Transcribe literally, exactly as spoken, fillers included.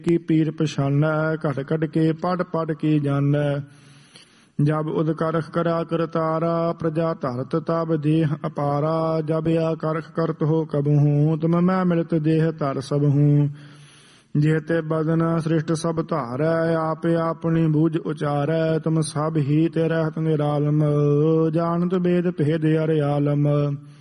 ਕੀ ਪੀਰ ਪਛਾਨੈ, ਘਟ ਘਟ ਕੇ ਪੜ ਪੜ ਕੀ ਜਾਣੈ। ਜਬ ਉਦ ਕਰਖ ਕਰਾ ਕਰਤਾਰਾ, ਪ੍ਰਜਾ ਧਰਤ ਤਬ ਦੇਹ ਅਪਾਰਾ। ਜਬ ਆ ਕਰਖ ਕਰਤ ਹੋ ਕਬਹੂੰ, ਤੁਮ ਮੈਂ ਮਿਲਤ ਦੇਹ ਧਰ ਸਬਹੂੰ। ਜਿਹ ਤੇ ਬਦਨ ਸ੍ਰਿਸ਼ਟ ਸਭ ਧਾਰੈ, ਆਪ ਆਪਣੀ ਬੂਝ ਉਚਾਰੈ। ਤੁਮ ਸਭ ਹੀ ਤੇ ਰਹਿਤ ਨਿਰਾਲਮ, ਜਾਣਤ ਬੇਦ ਭੇਦ ਅਰ ਆਲਮ।